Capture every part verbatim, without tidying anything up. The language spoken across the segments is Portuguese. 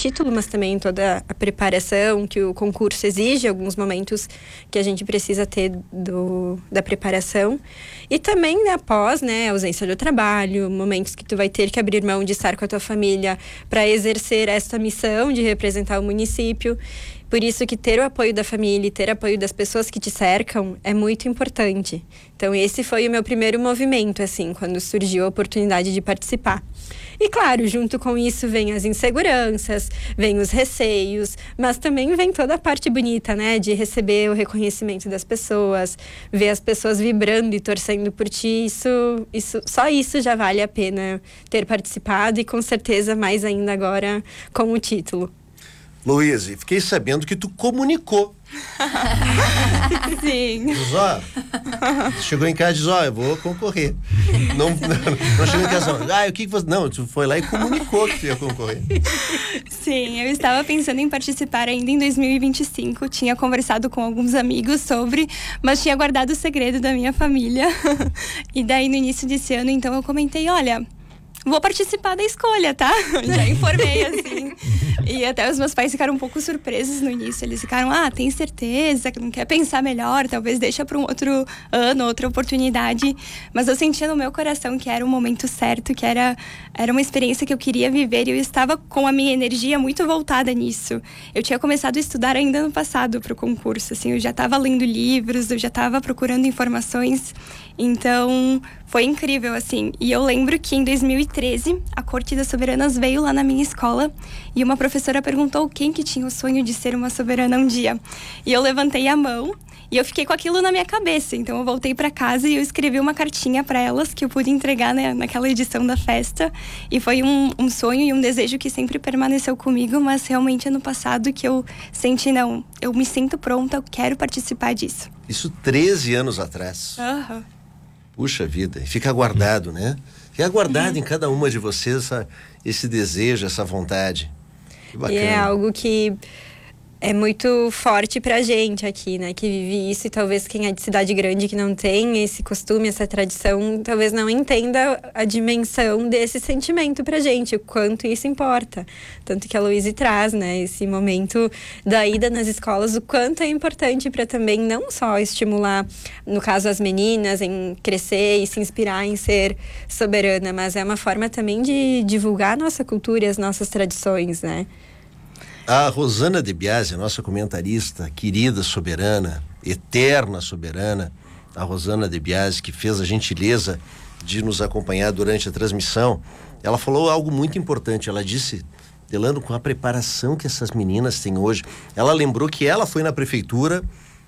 título, mas também toda a preparação que o concurso exige, alguns momentos que a gente precisa ter do, da preparação. E também, né, após, né, a ausência do trabalho, momentos que tu vai ter que abrir mão de estar com a tua família para exercer esta missão de representar o município. Por isso que ter o apoio da família e ter o apoio das pessoas que te cercam é muito importante. Então esse foi o meu primeiro movimento, assim, quando surgiu a oportunidade de participar. E claro, junto com isso vem as inseguranças, vem os receios, mas também vem toda a parte bonita, né? De receber o reconhecimento das pessoas, ver as pessoas vibrando e torcendo por ti, isso, isso, só isso já vale a pena ter participado e com certeza mais ainda agora com o título. Luíse, fiquei sabendo que tu comunicou. Sim. Diz, ó, chegou em casa e diz, ó, eu vou concorrer. Não, não, não chegou em casa, não. Ah, o que que você... Não, tu foi lá e comunicou que tu ia concorrer. Sim, eu estava pensando em participar ainda em dois mil e vinte e cinco. Tinha conversado com alguns amigos sobre, mas tinha guardado o segredo da minha família. E daí, no início desse ano, então, eu comentei, olha... Vou participar da escolha, tá? Já informei, assim. E até os meus pais ficaram um pouco surpresos no início. Eles ficaram, ah, tem certeza que não quer pensar melhor? Talvez deixa para um outro ano, outra oportunidade. Mas eu sentia no meu coração que era o momento certo, que era, era uma experiência que eu queria viver. E eu estava com a minha energia muito voltada nisso. Eu tinha começado a estudar ainda ano passado para o concurso, assim. Eu já estava lendo livros, eu já estava procurando informações. Então, foi incrível, assim. E eu lembro que em dois mil e treze, a Corte das Soberanas veio lá na minha escola e uma professora perguntou quem que tinha o sonho de ser uma soberana um dia. E eu levantei a mão e eu fiquei com aquilo na minha cabeça. Então, eu voltei para casa e eu escrevi uma cartinha para elas que eu pude entregar, né, naquela edição da festa. E foi um, um sonho e um desejo que sempre permaneceu comigo, mas realmente ano passado que eu senti, não, eu me sinto pronta, eu quero participar disso. Isso treze anos atrás. Aham. Uhum. Puxa vida, fica guardado, né? Fica guardado uhum. em cada uma de vocês essa, esse desejo, essa vontade. Que bacana. E é algo que é muito forte pra gente aqui, né? Que vive isso, e talvez quem é de cidade grande que não tem esse costume, essa tradição, talvez não entenda a dimensão desse sentimento pra gente, o quanto isso importa. Tanto que a Luíse traz, né? Esse momento da ida nas escolas, o quanto é importante para também não só estimular, no caso, as meninas em crescer e se inspirar em ser soberana, mas é uma forma também de divulgar a nossa cultura e as nossas tradições, né? A Rosana De Biasi, nossa comentarista, querida soberana, eterna soberana, a Rosana De Biasi, que fez a gentileza de nos acompanhar durante a transmissão, ela falou algo muito importante. Ela disse, Delano, com a preparação que essas meninas têm hoje, ela lembrou que ela foi na prefeitura,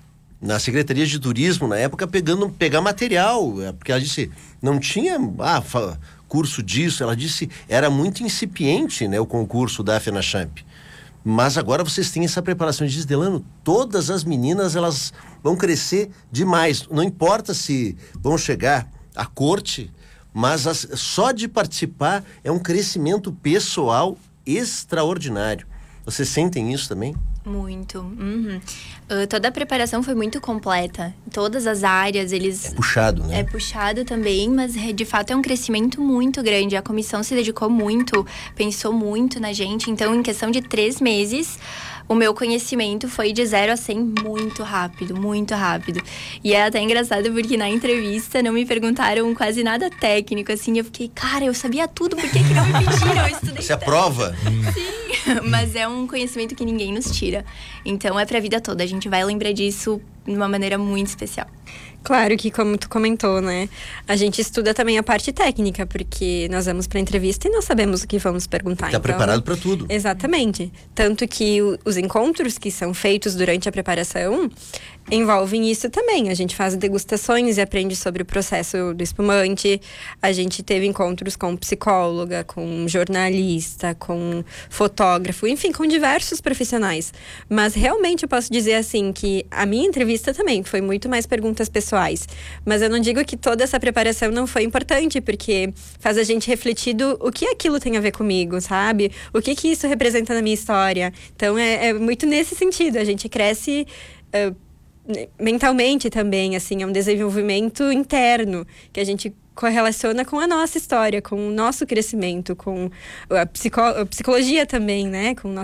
na Secretaria de Turismo, na época, pegando, pegar material, porque ela disse, não tinha ah, curso disso, ela disse, era muito incipiente, né, o concurso da FENACHAMP. Mas agora vocês têm essa preparação. Diz, Delano, todas as meninas, elas vão crescer demais. Não importa se vão chegar à corte, mas as, só de participar é um crescimento pessoal extraordinário. Vocês sentem isso também? Muito. Uhum. Uh, toda a preparação foi muito completa. Todas as áreas, eles... É puxado, né? É puxado também, mas de fato é um crescimento muito grande. A comissão se dedicou muito, pensou muito na gente. Então, em questão de três meses, o meu conhecimento foi de zero a cem muito rápido, muito rápido. E é até engraçado porque na entrevista não me perguntaram quase nada técnico, assim. Eu fiquei, cara, eu sabia tudo, por que que não me pediram? Eu estudei Você aprova? Sim, mas é um conhecimento que ninguém nos tira. Então é pra vida toda, a gente vai lembrar disso de uma maneira muito especial. Claro que, como tu comentou, né? A gente estuda também a parte técnica, porque nós vamos para a entrevista e não sabemos o que vamos perguntar. Está então, preparado para tudo. Exatamente. Tanto que o, os encontros que são feitos durante a preparação envolvem isso também. A gente faz degustações e aprende sobre o processo do espumante. A gente teve encontros com psicóloga, com jornalista, com fotógrafo, enfim, com diversos profissionais. Mas realmente eu posso dizer assim que a minha entrevista também foi muito mais perguntas pessoais. Mas eu não digo que toda essa preparação não foi importante, porque faz a gente refletir do o que aquilo tem a ver comigo, sabe? O que que isso representa na minha história. Então é, é muito nesse sentido, a gente cresce uh, mentalmente também, assim, é um desenvolvimento interno que a gente correlaciona com a nossa história, com o nosso crescimento, com a, psico- a psicologia também, né? Com o